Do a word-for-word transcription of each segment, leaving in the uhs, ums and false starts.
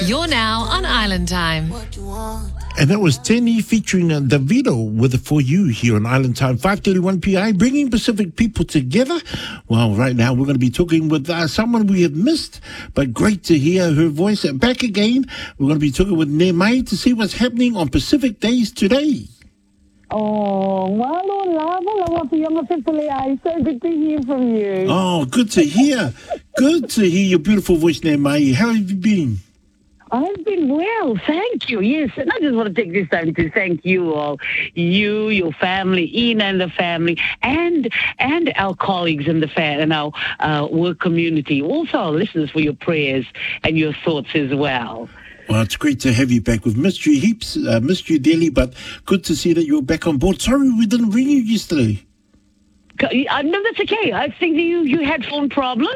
You're now on Island Time. And that was Tenny featuring uh, Davido with For You here on Island Time, five thirty-one P I, bringing Pacific people together. Well, right now we're going to be talking with uh, someone we have missed, but great to hear her voice. And back again, we're going to be talking with Nemai to see what's happening on Pacific Days today. Oh, malo, lava, lava, younger people. I so good to hear from you. Oh, good to hear. Good to hear your beautiful voice, Nemai. How have you been? I've been well, thank you. Yes, and I just want to take this time to thank you all, you, your family, Ina and the family, and and our colleagues in the fa- in our uh, work community, also our listeners for your prayers and your thoughts as well. Well, it's great to have you back. We've missed you heaps, uh, missed you dearly, but good to see that you're back on board. Sorry we didn't ring you yesterday. Uh, no, that's okay. I think you you had phone problems.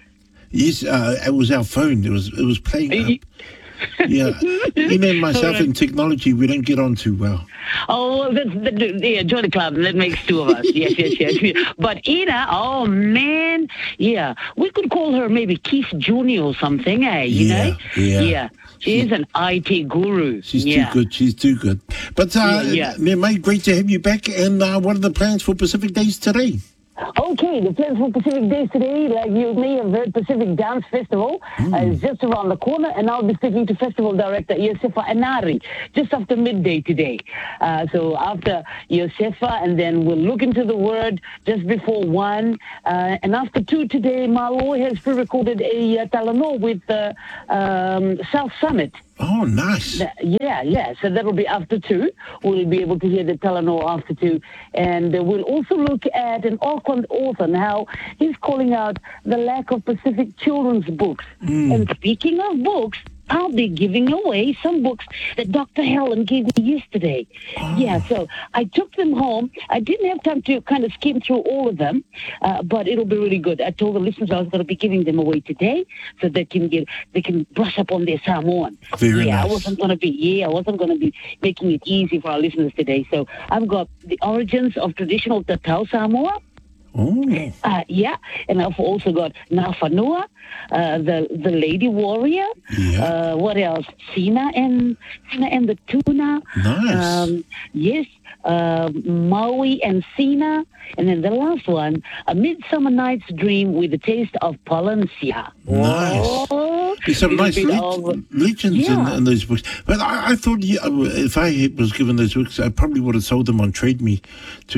Yes, uh, it was our phone. It was it was playing up. Yeah, you know, myself and technology, we don't get on too well. Oh, that's the, yeah, join the club. That makes two of us. Yes, yes, yes. But Ina, oh man, yeah, we could call her maybe Keith Junior or something, eh? You yeah, know? Yeah, yeah. She's an I T guru. She's yeah. too good. She's too good. But uh, yeah, yeah. Mate, great to have you back. And uh, what are the plans for Pacific Days today? Okay, the plans for Pacific Days today, like you may have heard, Pacific Dance Festival mm. uh, is just around the corner, and I'll be speaking to Festival Director Yosefa Anari just after midday today. Uh, so after Yosefa, and then we'll look into the word just before one, uh, and after two today, Malo has pre-recorded a uh, talanoa with uh, um, South Summit. Oh, nice. Yeah, yeah. So that'll be after two. We'll be able to hear the talanoa after two. And uh, we'll also look at an Auckland author and how he's calling out the lack of Pacific children's books. Mm. And speaking of books, I'll be giving away some books that Doctor Helen gave me yesterday. Oh. Yeah, so I took them home. I didn't have time to kind of skim through all of them, uh, but it'll be really good. I told the listeners I was going to be giving them away today, so they can get they can brush up on their Samoan. Very yeah, nice. I wasn't going to be yeah, I wasn't going to be making it easy for our listeners today. So I've got the origins of traditional Tatau Samoa. Oh. Uh, yeah, and I've also got Nafanua, uh, the the lady warrior. Yeah. Uh, what else? Sina and Sina and the tuna. Nice. Um, yes, uh, Maui and Sina, and then the last one, A Midsummer Night's Dream with a Taste of Palencia. Nice. Oh, There's some nice le- of, legends yeah. in, in those books. But I, I thought yeah, if I was given those books, I probably would have sold them on Trade Me. To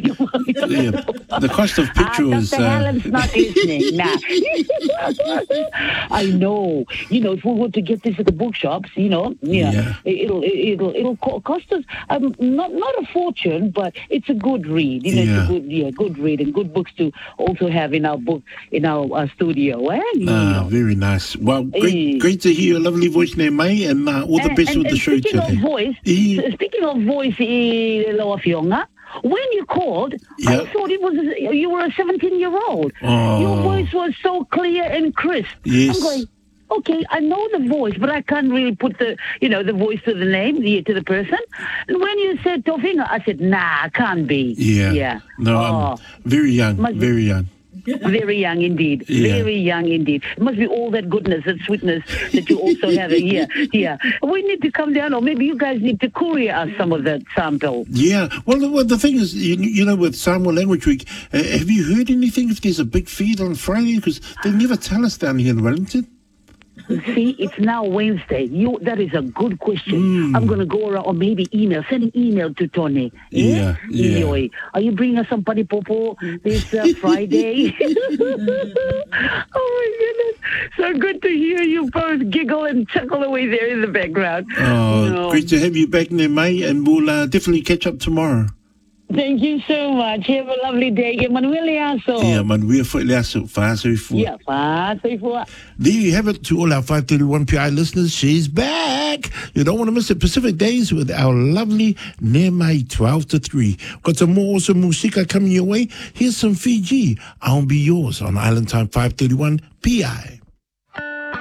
yeah, the cost of picture uh, was. Doctor Uh, Helen's not listening. Nah. I know. You know, if we were to get this at the bookshops, you know, yeah, yeah. it'll it'll it'll cost us um, not not a fortune, but it's a good read. You know, yeah. it's a good yeah, good read and good books to also have in our book in our uh, studio. Eh? Ah, know. Very nice. Well, great, e. great to hear your lovely voice, Nemai, and uh, all the and, best and, with the and show speaking today. Of voice, e. speaking of voice, e, Loa Fionga, when you called, yep. I thought it was you were a seventeen-year-old. Oh. Your voice was so clear and crisp. Yes. I'm going, okay, I know the voice, but I can't really put the, you know, the voice to the name, the, to the person. And when you said Tofinga, I said, nah, can't be. Yeah. Yeah. No, oh. I'm very young, Must very young. Very young indeed. Yeah. Very young indeed. It must be all that goodness, that sweetness that you also have here. Yeah. We need to come down, or maybe you guys need to courier us some of that sample. Yeah. Well, the, well, the thing is, you, you know, with Samoa Language Week, uh, have you heard anything if there's a big feed on Friday? Because they never tell us down here in Wellington. See, it's now Wednesday. You, that is a good question. Mm. I'm going to go around, or maybe email, send an email to Tony. Yeah, yeah. Anyway, are you bringing us some paripopo this uh, Friday? Oh, my goodness. So good to hear you both giggle and chuckle away there in the background. Oh, no. Great to have you back, Nemai, and we'll uh, definitely catch up tomorrow. Thank you so much. Have a lovely day. Ke manuele aso. Yeah, manuia fo le aso, whaasoi fua. Yeah, whaasoi fua. There you have it to all our five thirty-one P I listeners. She's back. You don't want to miss the Pacific Days with our lovely Nemai twelve to three. Got some more awesome musika coming your way. Here's some Fiji. I'll be yours on Island Time five thirty-one P I.